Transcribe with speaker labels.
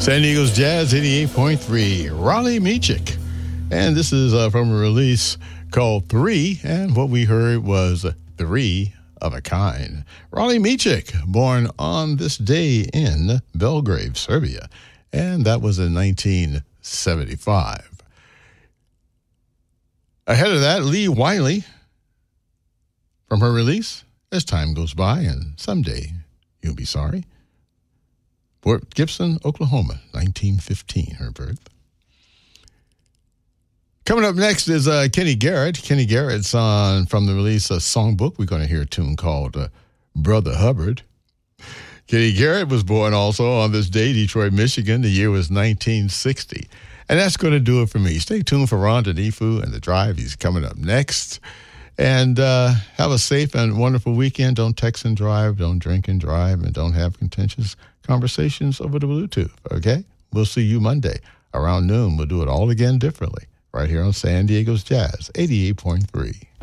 Speaker 1: San Diego's Jazz 88.3, Raleigh Meachik. And this is from a release called Three, and what we heard was Three of a Kind. Raleigh Meachik, born on this day in Belgrade, Serbia, and that was in 1975. Ahead of that, Lee Wiley, from her release, As Time Goes By, and Someday You'll Be Sorry. Port Gibson, Oklahoma, 1915, her birth. Coming up next is Kenny Garrett. Kenny Garrett's from the release of Songbook. We're going to hear a tune called Brother Hubbard. Kenny Garrett was born also on this day, Detroit, Michigan. The year was 1960. And that's going to do it for me. Stay tuned for Ron Danifu and The Drive. He's coming up next. And have a safe and wonderful weekend. Don't text and drive. Don't drink and drive. And don't have contentious conversations over the Bluetooth, okay? We'll see you Monday around noon. We'll do it all again differently right here on San Diego's Jazz 88.3.